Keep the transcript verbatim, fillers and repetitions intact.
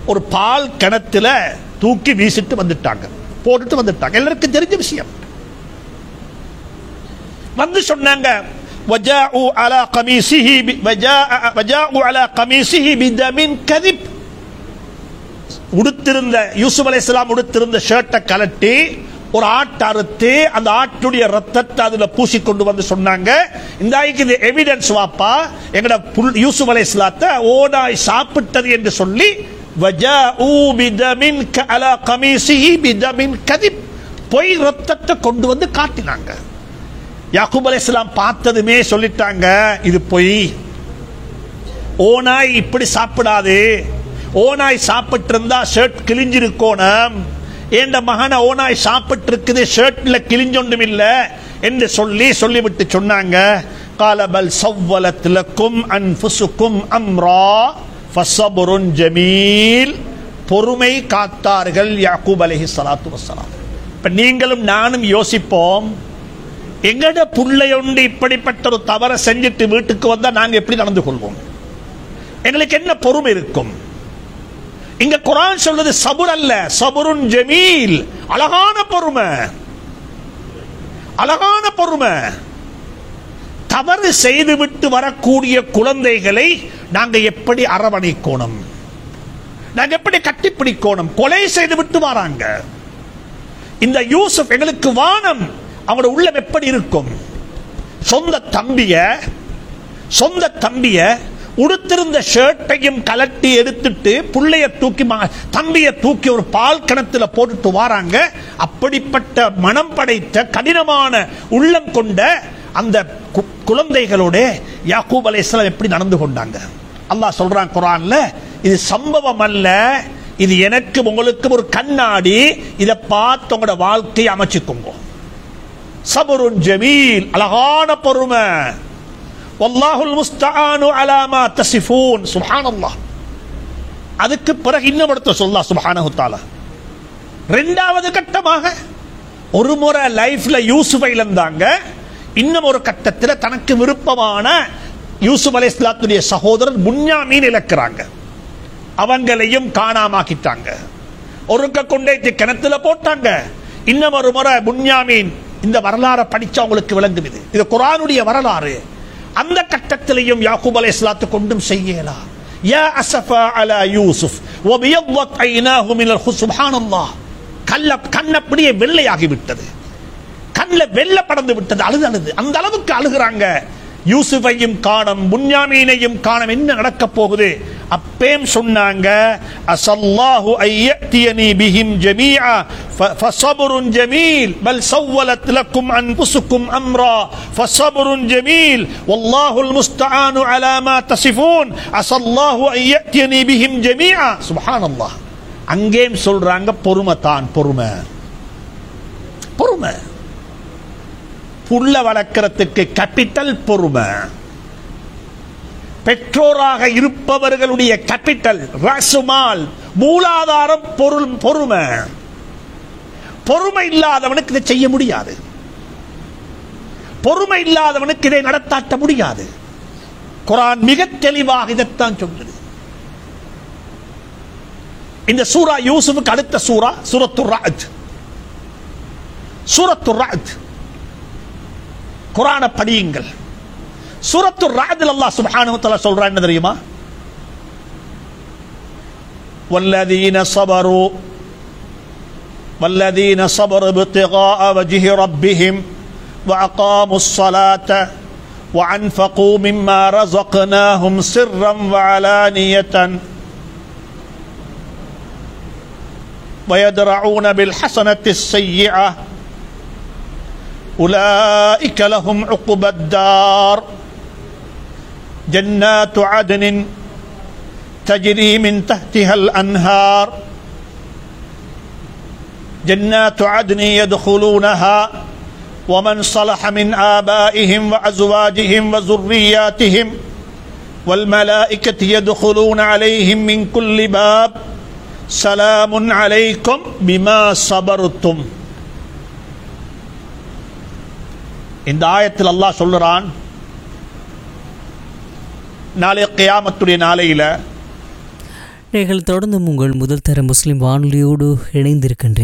ஒரு பால் கிணத்துல தூக்கி வீசிட்டு வந்துட்டாங்க, போட்டுட்டு வந்துட்டாங்க. எல்லாருக்கும் தெரிஞ்ச விஷயம். வந்து சொன்னாங்க وجاءوا على قميصه وجاء وجاءوا على قميصه بدم كذب. உடுத்திருந்த யூசுப் அலைஹிஸ்ஸலாம் உடுத்திருந்த ஷர்ட்டை கலட்டி ஒரு ஆட்டை அறுத்து அந்த ஆட்டுடைய ரத்தத்தை அதுல பூசி கொண்டு வந்து சொன்னாங்க, இந்த இது எவிடன்ஸ் வாப்பா, எங்கட யூசுப் அலைஹிஸ்ஸலாத்தை ஓனாய் சாப்பிட்டது என்று சொல்லி وجاءوا بدم على قميصه بدم كذب, பொய் ரத்தத்தை கொண்டு வந்து காட்டினாங்க. யாக்கூப் அலைஹிஸ்ஸலாம் பார்த்ததுமே சொல்லிட்டாங்க, இது பொய், ஓனாய் இப்படி சாப்பிடாது, ஓனாய் சாப்பிட்டு இருந்தா ஷர்ட் கிழிஞ்சிருக்கோணும், என்ற மகனை ஓனாய் சாப்பிட்டு இருக்குது, ஷர்ட்ல கிழிஞ்சொண்டும் இல்ல என்று சொல்லி சொல்லிவிட்டு சொன்னாங்க, قال بل سولت لكم انفسكم امرا فصبر جميل. பொறுமை காத்தார்கள் யாக்கூப் அலைஹிஸ்ஸலாத்து வஸ்ஸலாம். இப்ப நீங்களும் நானும் யோசிப்போம், எங்கட புள்ளையொண்டு இப்படிப்பட்ட ஒரு தவறை செஞ்சுட்டு வீட்டுக்கு வந்தா நாங்க எப்படி நடந்து கொள்வோம்? எங்களுக்கு என்ன பொறுமை இருக்கும்? இங்க குர்ஆன் சொல்றது சபுர் அல்ல, சபுருன் ஜமீல், அழகான பொறுமை, அழகான பொறுமை. தவறு செய்துவிட்டு வரக்கூடிய குழந்தைகளை நாங்க எப்படி அரவணைக்கணும், நாங்க எப்படி கட்டிப்பிடிக்கணும்? கொலை செய்து விட்டு வராங்க இந்த யூசுப், எங்களுக்கு வானம், அவங்களோட உள்ளம் எப்படி இருக்கும்? சொந்த தம்பிய சொந்த தம்பிய உடுத்திருந்த ஷர்ட்டையும் கலட்டி எடுத்துட்டு புள்ளைய தூக்கி தம்பிய தூக்கி ஒரு பால் கிணத்துல போட்டுட்டு வராங்க. அப்படிப்பட்ட மனம் படைத்த கடினமான உள்ளம் கொண்ட அந்த குழந்தைகளோட யாக்கூப் அலைஹிஸ்ஸலாம் எப்படி நடந்து கொண்டாங்க? அல்லாஹ் சொல்றான் குர்ஆன்ல, இது சம்பவம் அல்ல, இது எனக்கு உங்களுக்கு ஒரு கண்ணாடி, இதை பார்த்து உங்களோட வாழ்க்கையை அமைச்சுக்கோங்க. சபருன் ஜமீல், அழகான பொறுமை. வல்லாஹுல் முஸ்தஆனு அலா மா தஸிஃபூன். சுப்ஹானல்லாஹ். அதுக்கு பிறகு இன்னும் ஒருத்தர் சொல்லலாம் சுப்ஹானஹு தஆலா. இரண்டாவது கட்டமாக ஒரு முறை லைஃப்ல யூசுஃபை இழந்தாங்க, இன்னும் ஒரு கட்டத்தில் தனக்கு விருப்பமான யூசுப் அலைஹிஸ்ஸலாத்துடைய சகோதரர் புன்யாமீன் இழக்கிறாங்க, அவங்களையும் காணாமாக்கிட்டாங்க. ஒருக்க கொண்டே கிணத்துல போட்டாங்க. இன்னும் ஒரு முறை புன்யாமீன், இந்த வரலாறை படிச்சா உங்களுக்கு விளங்குது, இது குர்ஆனுடைய வரலாறு. அந்த கட்டத்திலையும் யாக்கூப் அலைஹிஸ்ஸலாத்து கொண்டும் செய்யலா. யா அஸஃபா அலா யூசுப் வபியضت ஐனாஹு மினல் ஹுஸ். சுப்ஹானல்லாஹ். கல்ல கண்ணப்படியே வெள்ளையாகி விட்டது, கண்ல வெள்ள படர்ந்து விட்டது, அழுது அழுது அந்த அளவுக்கு அழுகிறாங்க. யூசுஃபையும் காணோம், புன்யாமீனையும் காணோம், என்ன நடக்க போகுது? அப்பேம் சொன்னாங்க, அஸல்லாஹு ஐயத்தியனி பிஹிம் ஜமீஆ ஃபஸப்ருன் ஜமீல் பல் சவ்வலத் லக்கும் அன்ஃபுசுக்கும் அம்ரா ஃபஸப்ருன் ஜமீல் வல்லாஹுல் முஸ்தஆனு அலா மா தஸிஃபூன் அஸல்லாஹு ஐயத்தியனி பிஹிம் ஜமீஆ. சுப்ஹானல்லாஹ். அங்கேயும் சொல்றாங்க பொறுமை தான், பொறுமை பொறுமை. புள்ள வளர்க்கிறதுக்கு கேபிட்டல் பொறுமை. பெற்றோராக இருப்பவர்களுடைய கேபிட்டல், ராசுமால், மூலாதாரம் பொருள் பொறுமை. பொறுமை இல்லாதவனுக்கு இதை செய்ய முடியாது, பொறுமை இல்லாதவனுக்கு இதை நடத்தாட்ட முடியாது. குர்ஆன் மிக தெளிவாக இதைத்தான் சொல்லுது. இந்த சூரா யூசுஃபுக்கு அடுத்த சூரா சூரத்துர் ரஅத். சூரத்துர் ரஅத் குர்ஆனை படியுங்கள். சூரத்துர் ரஅத்ல அல்லாஹ் சுப்ஹானஹு வ தஆலா சொல்றான் என்ன தெரியுமா? வல்லதீன ஸபரு வல்லதீன ஸபரு இப்திகாஅ வஜ்ஹி ரப்பிஹிம் வஅகாமுஸ் ஸலாத வஅன்ஃபகு மிம்மா ரஸக்னாஹும் சிர்ரன் வஅலானியத்தன் வயத்ரஊன பில் ஹஸனத்திஸ் ஸய்யிஅ أولئك لهم عقبى الدار جنات عدن تجري من تحتها الأنهار جنات عدن يدخلونها ومن صلح من آبائهم وأزواجهم وذرياتهم والملائكة يدخلون عليهم من كل باب سلام عليكم بما صبرتم. இந்த ஆயத்தில் அல்லாஹ் சொல்லுறான், நாளை கியாமத்துடைய நாளையில நீங்கள் தொடர்ந்து உங்கள் முதல் தர முஸ்லிம் வானொலியோடு இணைந்திருக்கின்றீர்கள்.